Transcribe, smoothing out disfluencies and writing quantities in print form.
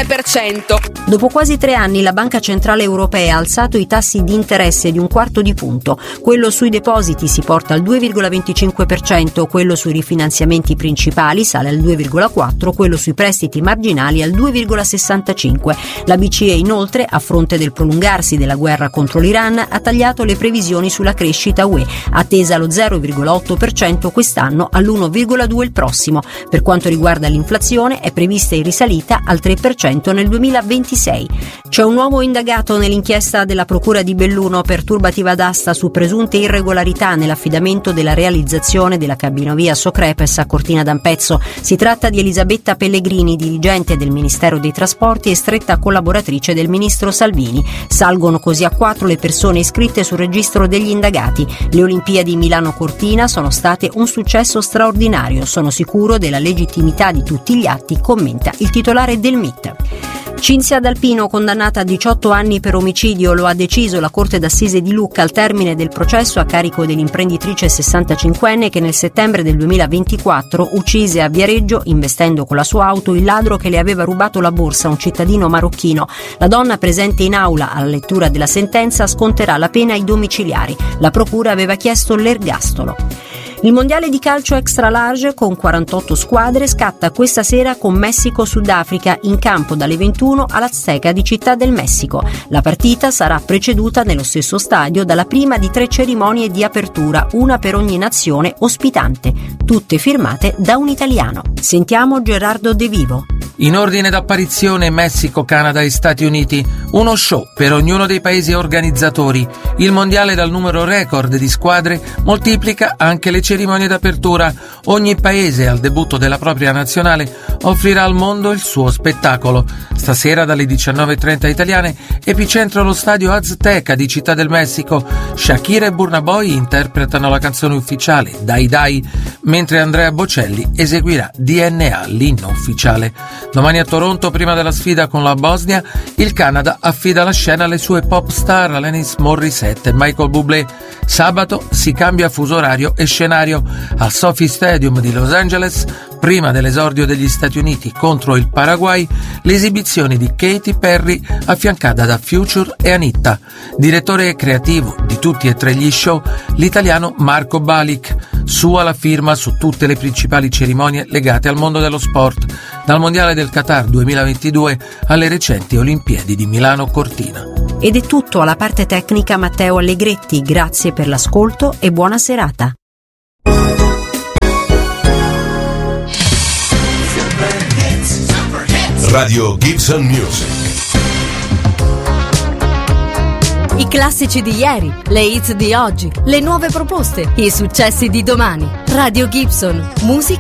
3%. Dopo quasi 3 anni la Banca Centrale Europea ha alzato i tassi di interesse di 1/4 punto. Quello sui depositi si porta al 2,25%, quello sui rifinanziamenti principali sale al 2,4%, quello sui prestiti marginali al 2,65%. La BCE inoltre, a fronte del prolungarsi della guerra contro l'Iran, ha tagliato le previsioni sulla crescita UE, attesa allo 0,8% quest'anno, all'1,2% il prossimo. Per quanto riguarda l'inflazione, è prevista in risalita al 3% nel 2026. C'è un uomo indagato nell'inchiesta della Procura di Belluno per turbativa d'asta su presunte irregolarità nell'affidamento della realizzazione della cabinovia Socrepes a Cortina d'Ampezzo. Si tratta di Elisabetta Pellegrini, dirigente del Ministero dei Trasporti e stretta collaboratrice del ministro Salvini. Salgono così a 4 le persone iscritte sul registro degli indagati. Le Olimpiadi Milano-Cortina sono state un successo straordinario. Sono sicuro della legittimità di tutti gli atti, commenta il titolare del MIT. Cinzia D'Alpino, condannata a 18 anni per omicidio, lo ha deciso la Corte d'Assise di Lucca al termine del processo a carico dell'imprenditrice 65enne che nel settembre del 2024 uccise a Viareggio, investendo con la sua auto il ladro che le aveva rubato la borsa, un cittadino marocchino. La donna presente in aula alla lettura della sentenza sconterà la pena ai domiciliari. La procura aveva chiesto l'ergastolo. Il mondiale di calcio extra large con 48 squadre scatta questa sera con Messico-Sudafrica in campo dalle 21 all'Azteca di Città del Messico. La partita sarà preceduta nello stesso stadio dalla prima di 3 cerimonie di apertura, una per ogni nazione ospitante, tutte firmate da un italiano. Sentiamo Gerardo De Vivo. In ordine d'apparizione Messico, Canada e Stati Uniti, uno show per ognuno dei paesi organizzatori. Il mondiale dal numero record di squadre moltiplica anche le cerimonie d'apertura. Ogni paese al debutto della propria nazionale offrirà al mondo il suo spettacolo. Stasera dalle 19:30 italiane, epicentro lo stadio Azteca di Città del Messico. Shakira e Burna Boy interpretano la canzone ufficiale Dai Dai, mentre Andrea Bocelli eseguirà DNA, l'inno ufficiale. Domani a Toronto, prima della sfida con la Bosnia, il Canada affida la scena alle sue pop star Alanis Morissette e Michael Bublé. Sabato si cambia fuso orario e scenario. Al SoFi Stadium di Los Angeles, prima dell'esordio degli Stati Uniti contro il Paraguay, l'esibizione di Katy Perry affiancata da Future e Anitta. Direttore creativo di tutti e 3 gli show, l'italiano Marco Balic. Sua la firma su tutte le principali cerimonie legate al mondo dello sport, dal Mondiale del Qatar 2022 alle recenti Olimpiadi di Milano-Cortina. Ed è tutto. Alla parte tecnica Matteo Allegretti. Grazie per l'ascolto e buona serata. Radio Gibson Music. I classici di ieri, le hits di oggi, le nuove proposte, i successi di domani. Radio Gibson, musica